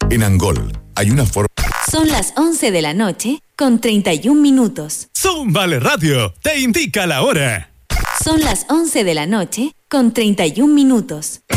En Angol hay una forma... Son las 11 de la noche con 31 minutos. Zúmbale Radio te indica la hora. Son las 11 de la noche con 31 minutos.